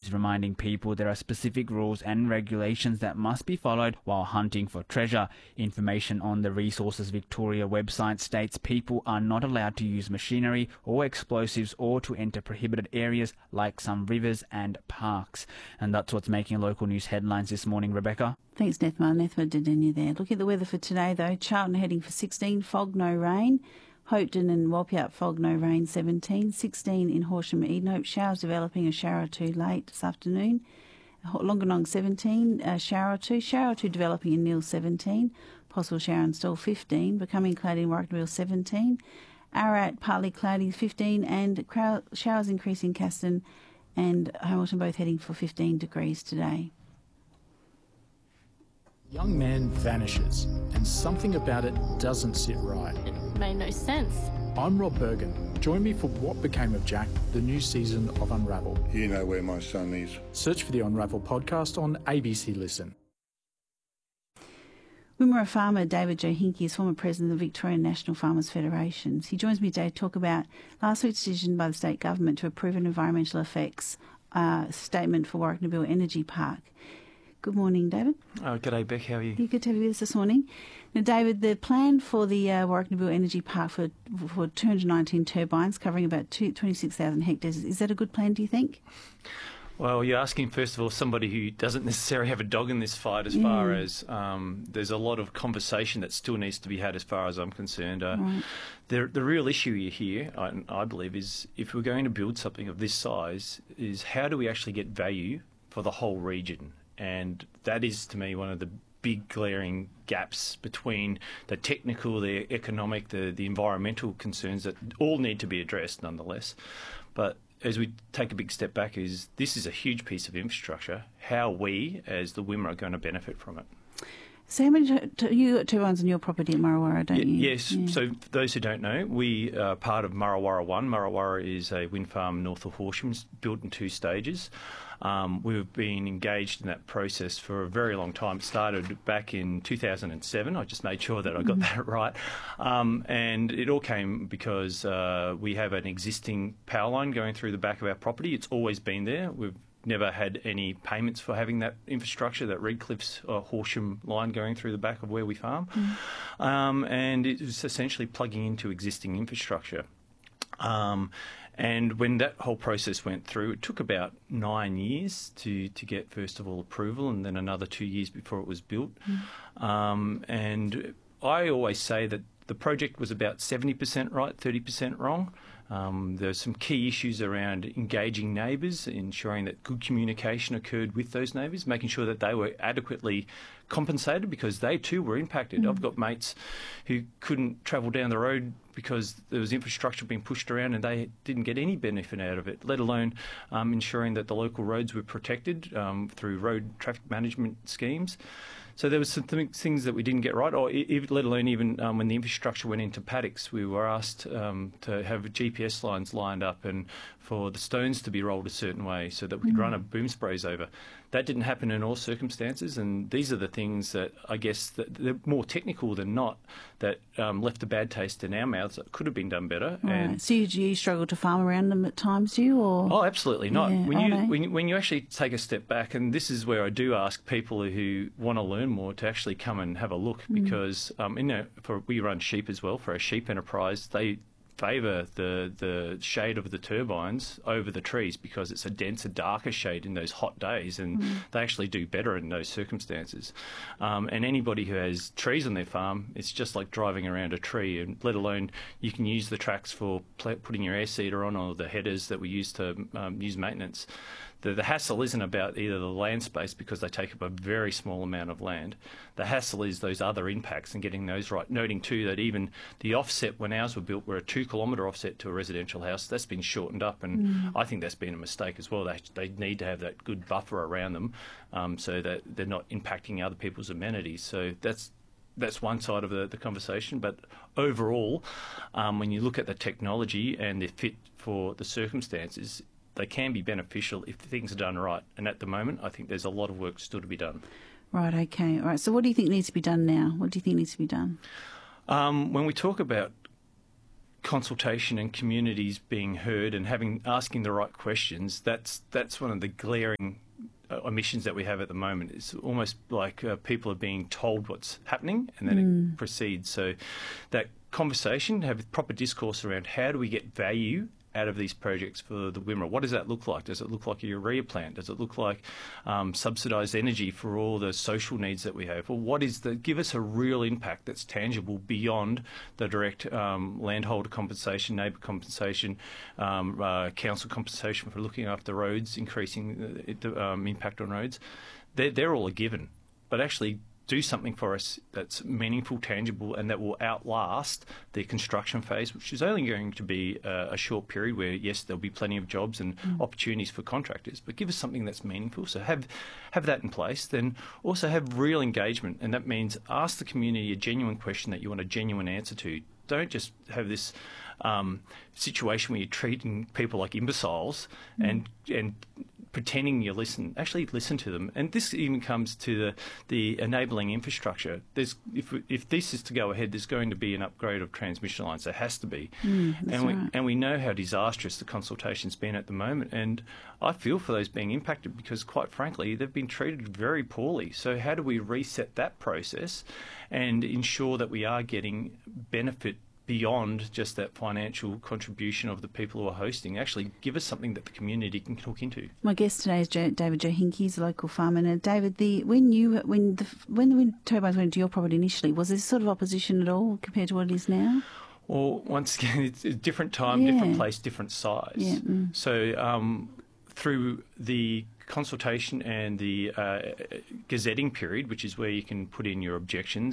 is reminding people there are specific rules and regulations that must be followed while hunting for treasure. Information on the Resources Victoria website states people are not allowed to use machinery or explosives or to enter prohibited areas like some rivers and parks. And that's what's making local news headlines this morning, Rebecca. Thanks, Nethma. Nethma Dendenia there. Looking at the weather for today, though, Charlton heading for 16, fog, no rain. Hopetoun and Walpiat, fog, no rain, 17. 16 in Horsham, Edenhope, showers developing, a shower or two late this afternoon. Longanong, 17, a shower or two developing in Neil, 17. Possible shower in Stawell, 15. Becoming cloudy in Warracknabeal, 17. Ararat, partly cloudy, 15. And showers increasing Caston and Hamilton, both heading for 15 degrees today. Young man vanishes, and something about it doesn't sit right. It made no sense. I'm Rob Bergen. Join me for What Became of Jack, the new season of Unravel. You know where my son is. Search for the Unravel podcast on ABC Listen. Wimmera farmer David Joe Hinkey is former president of the Victorian National Farmers Federations. He joins me today to talk about last week's decision by the state government to approve an environmental effects statement for Warracknabeal Energy Park. Good morning, David. Oh, g'day, Beck. How are you? Good to have you with us this morning. Now, David, the plan for the Warracknabeal Energy Park for 219 turbines covering about 26,000 hectares, is that a good plan, do you think? Well, you're asking, first of all, somebody who doesn't necessarily have a dog in this fight as far as there's a lot of conversation that still needs to be had as far as I'm concerned. Right. The real issue here, I believe, is if we're going to build something of this size, is how do we actually get value for the whole region? And that is, to me, one of the big glaring gaps between the technical, the economic, the environmental concerns that all need to be addressed nonetheless. But as we take a big step back, this is a huge piece of infrastructure. How we, as the Wimmera, are going to benefit from it. So how many you got turbines on your property at Murrawarra, don't you? Yes. Yeah. So for those who don't know, we are part of Murrawarra 1. Murrawarra is a wind farm north of Horsham, built in 2 stages. We've been engaged in that process for a very long time. It started back in 2007. I just made sure that I got that right. And it all came because we have an existing power line going through the back of our property. It's always been there. We've never had any payments for having that infrastructure, that Redcliffe's Horsham line going through the back of where we farm. And it was essentially plugging into existing infrastructure. And when that whole process went through, it took about 9 years to get, first of all, approval, and then another 2 years before it was built. And I always say that the project was about 70% right, 30% wrong. There's some key issues around engaging neighbours, ensuring that good communication occurred with those neighbours, making sure that they were adequately compensated because they too were impacted. I've got mates who couldn't travel down the road because there was infrastructure being pushed around and they didn't get any benefit out of it, let alone ensuring that the local roads were protected through road traffic management schemes. So there was some things that we didn't get right, or let alone even when the infrastructure went into paddocks, we were asked to have GPS lines lined up and for the stones to be rolled a certain way so that we could run a boom sprays over. That didn't happen in all circumstances, and these are the things that I guess that they're more technical than not that left a bad taste in our mouths that could have been done better. Right. And so you struggle to farm around them at times, do you? Or? Oh, absolutely not. Yeah, When you actually take a step back, and this is where I do ask people who want to learn more to actually come and have a look, because we run sheep as well for our sheep enterprise. They favour the shade of the turbines over the trees because it's a denser, darker shade in those hot days, and they actually do better in those circumstances. And anybody who has trees on their farm, it's just like driving around a tree, and let alone you can use the tracks for putting your air seeder on or the headers that we use to use maintenance. The hassle isn't about either the land space because they take up a very small amount of land. The hassle is those other impacts and getting those right. Noting too that even the offset when ours were built were a 2-kilometre offset to a residential house. That's been shortened up, and I think that's been a mistake as well. They need to have that good buffer around them so that they're not impacting other people's amenities. So that's one side of the conversation. But overall, when you look at the technology and the fit for the circumstances, they can be beneficial if things are done right. And at the moment, I think there's a lot of work still to be done. Right, okay. All right. So what do you think needs to be done now? What do you think needs to be done? When we talk about consultation and communities being heard and asking the right questions, that's one of the glaring omissions that we have at the moment. It's almost like people are being told what's happening and then it proceeds. So that conversation, have proper discourse around how do we get value out of these projects for the Wimmera. What does that look like? Does it look like a urea plant? Does it look like subsidised energy for all the social needs that we have? Or what is give us a real impact that's tangible beyond the direct landholder compensation, neighbour compensation, council compensation for looking after roads, increasing the impact on roads. They're all a given. But actually do something for us that's meaningful, tangible, and that will outlast the construction phase, which is only going to be a short period where, yes, there'll be plenty of jobs and opportunities for contractors, but give us something that's meaningful. So have that in place. Then also have real engagement, and that means ask the community a genuine question that you want a genuine answer to. Don't just have this situation where you're treating people like imbeciles and pretending you listen. Actually listen to them. And this even comes to the enabling infrastructure. If this is to go ahead, there's going to be an upgrade of transmission lines. There has to be. And we know how disastrous the consultation's been at the moment. And I feel for those being impacted because, quite frankly, they've been treated very poorly. So how do we reset that process and ensure that we are getting benefit beyond just that financial contribution of the people who are hosting? Actually give us something that the community can hook into. My guest today is David Joe Hinkie, he's a local farmer. Now, David, when the wind turbines went into your property initially, was there sort of opposition at all compared to what it is now? Well, once again, it's a different time, different place, different size. Yeah. So through the consultation and the gazetting period, which is where you can put in your objections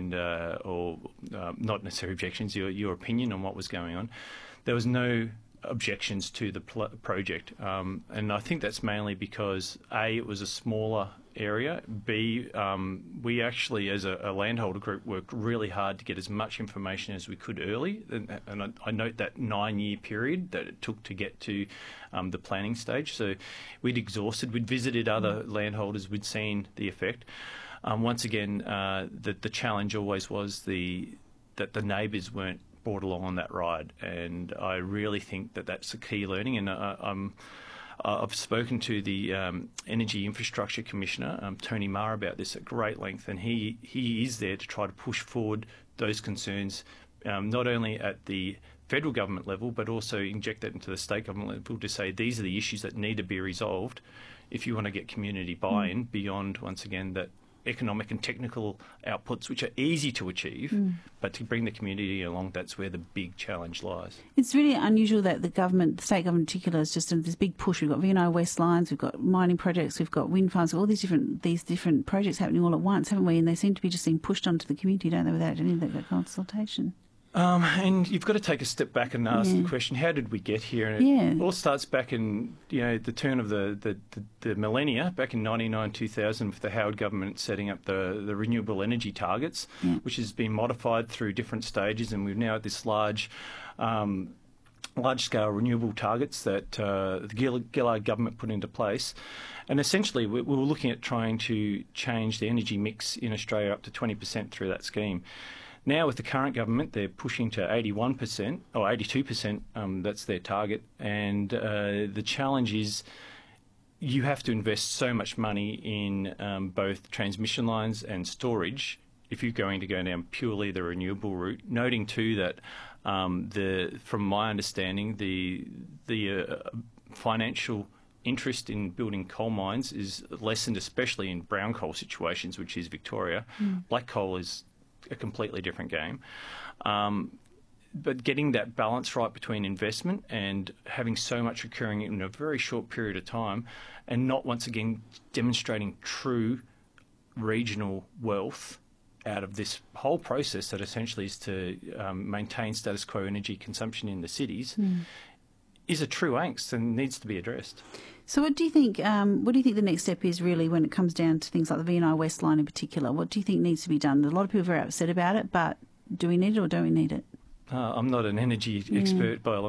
or not necessarily objections, your opinion on what was going on, there was no objections to the project. And I think that's mainly because, A, it was a smaller area, B, we actually, as a landholder group, worked really hard to get as much information as we could early. And I note that 9-year period that it took to get to the planning stage. So we'd visited other landholders, we'd seen the effect. Once again, the challenge always was that the neighbours weren't brought along on that ride, and I really think that that's a key learning. And I've spoken to the Energy Infrastructure Commissioner, Tony Marr, about this at great length, and he is there to try to push forward those concerns, not only at the federal government level, but also inject that into the state government level to say these are the issues that need to be resolved if you want to get community buy-in beyond, once again, that economic and technical outputs, which are easy to achieve, but to bring the community along, that's where the big challenge lies. It's really unusual that the state government in particular, is just in this big push. We've got VNI West lines, we've got mining projects, we've got wind farms, all these different projects happening all at once, haven't we? And they seem to be just being pushed onto the community, don't they, without any of that consultation. And you've got to take a step back and ask the question, how did we get here? And it all starts back in the turn of the millennia, back in 1999-2000, with the Howard government setting up the renewable energy targets, which has been modified through different stages, and we've now had this large-scale renewable targets that the Gillard government put into place. And essentially, we were looking at trying to change the energy mix in Australia up to 20% through that scheme. Now, with the current government, they're pushing to 81% or 82%. That's their target. And the challenge is you have to invest so much money in both transmission lines and storage if you're going to go down purely the renewable route. Noting too that from my understanding, the financial interest in building coal mines is lessened, especially in brown coal situations, which is Victoria. Black coal is a completely different game. But getting that balance right between investment and having so much occurring in a very short period of time, and not once again demonstrating true regional wealth out of this whole process that essentially is to maintain status quo energy consumption in the cities, is a true angst and needs to be addressed. So what do you think the next step is really when it comes down to things like the VNI West line in particular? What do you think needs to be done? A lot of people are very upset about it, but do we need it or don't we need it? I'm not an energy expert by a long shot,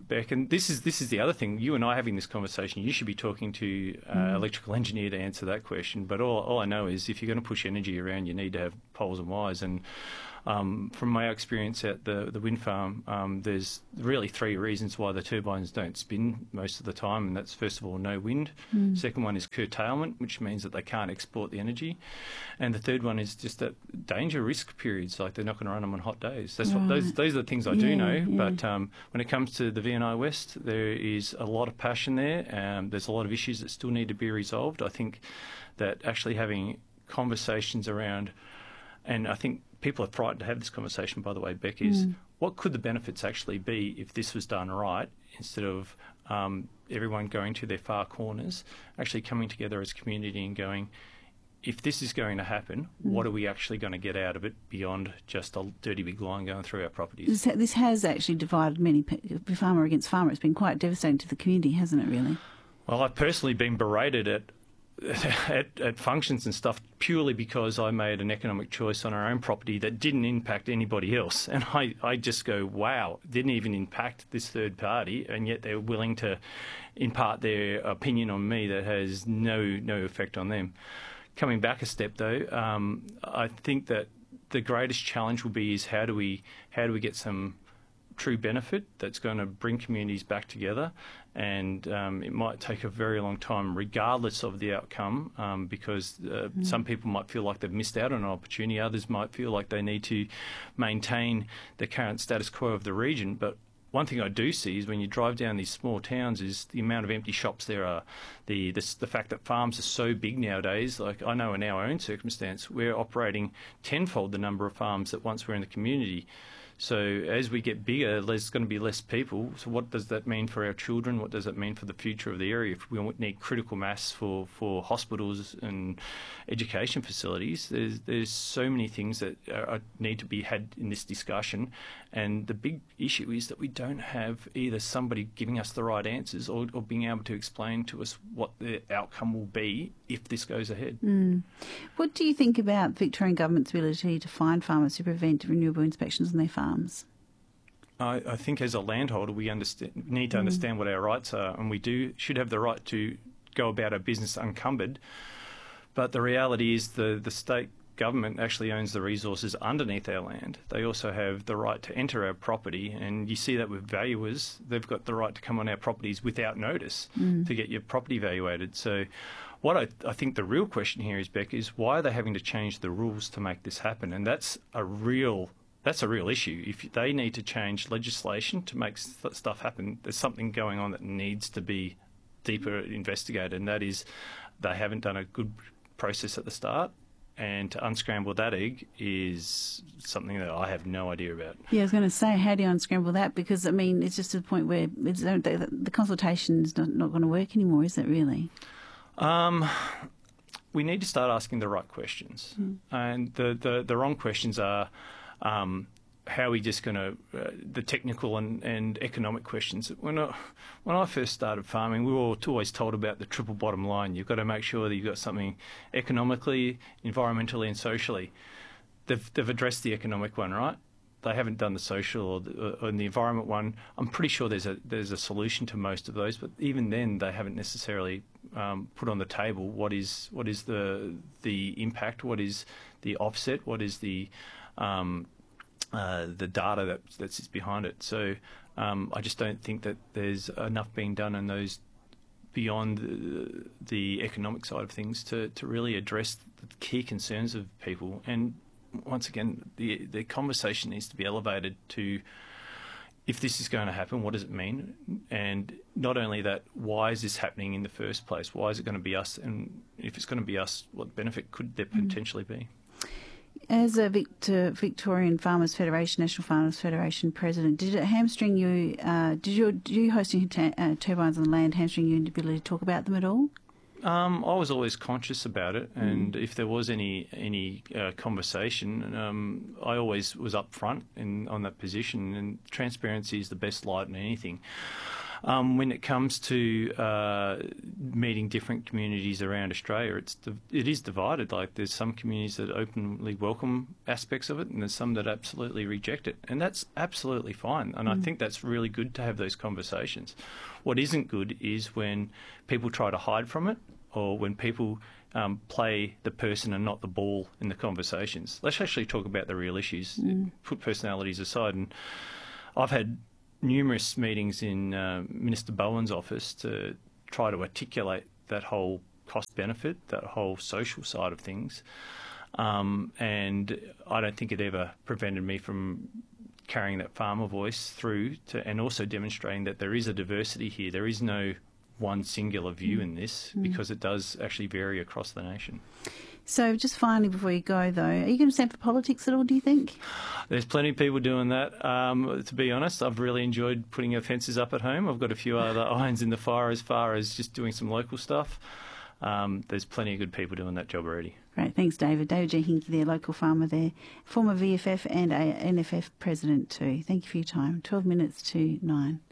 Beck, and this is the other thing. You and I having this conversation, you should be talking to electrical engineer to answer that question. But all I know is if you're going to push energy around, you need to have poles and wires. And from my experience at the wind farm, there's really 3 reasons why the turbines don't spin most of the time, and that's first of all no wind. Second one is curtailment, which means that they can't export the energy, and the third one is just that danger risk periods, like they're not going to run them on hot days. That's what those are the things I do know. But when it comes to the VNI West, there is a lot of passion there. There's a lot of issues that still need to be resolved. I think that actually having conversations around, and I think people are frightened to have this conversation, by the way, Beck, is what could the benefits actually be if this was done right, instead of everyone going to their far corners, actually coming together as a community and going, if this is going to happen, what are we actually going to get out of it beyond just a dirty big line going through our properties? This has actually divided many, farmer against farmer. It's been quite devastating to the community, hasn't it, really? Well, I've personally been berated at functions and stuff purely because I made an economic choice on our own property that didn't impact anybody else. And I just go, wow, didn't even impact this third party, and yet they're willing to impart their opinion on me that has no effect on them. Coming back a step, though, I think that the greatest challenge will be is how do we get some true benefit that's going to bring communities back together, and it might take a very long time regardless of the outcome, because some people might feel like they've missed out on an opportunity, others might feel like they need to maintain the current status quo of the region. But one thing I do see is when you drive down these small towns is the amount of empty shops there are, the fact that farms are so big nowadays. Like I know in our own circumstance, we're operating tenfold the number of farms that once were in the community. So as we get bigger, there's going to be less people. So what does that mean for our children? What does that mean for the future of the area? If we need critical mass for hospitals and education facilities, there's so many things that need to be had in this discussion. And the big issue is that we don't have either somebody giving us the right answers or being able to explain to us what the outcome will be if this goes ahead. What do you think about Victorian Government's ability to fine farmers who prevent renewable inspections on their farms? I think as a landholder we need to understand what our rights are, and we should have the right to go about our business unencumbered. But the reality is the state government actually owns the resources underneath our land. They also have the right to enter our property, and you see that with valuers. They've got the right to come on our properties without notice to get your property valuated. So what I think the real question here is, Beck, is why are they having to change the rules to make this happen? And that's a real issue. If they need to change legislation to make stuff happen, there's something going on that needs to be deeper investigated, and that is they haven't done a good process at the start. And to unscramble that egg is something that I have no idea about. Yeah, I was going to say, how do you unscramble that? Because, I mean, it's just to the point where the consultation is not going to work anymore, is it really? We need to start asking the right questions. And the wrong questions are how are we just going to, the technical and economic questions. When I first started farming, we were always told about the triple bottom line. You've got to make sure that you've got something economically, environmentally and socially. They've addressed the economic one, right? They haven't done the social or the environment one. I'm pretty sure there's a solution to most of those, but even then they haven't necessarily put on the table what is the impact, what is the offset, what is the data that sits behind it. So I just don't think that there's enough being done in those beyond the economic side of things to really address the key concerns of people. And once again, the conversation needs to be elevated to, if this is going to happen, what does it mean? And not only that, why is this happening in the first place? Why is it going to be us? And if it's going to be us, what benefit could there potentially be? As a Victorian Farmers Federation, National Farmers Federation president, did it hamstring you? Did you hosting turbines on the land hamstring your ability to talk about them at all? I was always conscious about it, and if there was any conversation, I always was upfront on that position. And transparency is the best light in anything. When it comes to meeting different communities around Australia, it is divided. Like, there's some communities that openly welcome aspects of it, and there's some that absolutely reject it, and that's absolutely fine. And I think that's really good to have those conversations. What isn't good is when people try to hide from it, or when people play the person and not the ball in the conversations. Let's actually talk about the real issues. Put personalities aside. And I've had numerous meetings in Minister Bowen's office to try to articulate that whole cost-benefit, that whole social side of things. And I don't think it ever prevented me from carrying that farmer voice through and also demonstrating that there is a diversity here. There is no one singular view in this, because it does actually vary across the nation. So just finally, before you go, though, are you going to stand for politics at all, do you think? There's plenty of people doing that. To be honest, I've really enjoyed putting our fences up at home. I've got a few other irons in the fire as far as just doing some local stuff. There's plenty of good people doing that job already. Great, thanks, David. David G. Hinckley there, local farmer there, former VFF and NFF president too. Thank you for your time. 12 minutes to 9.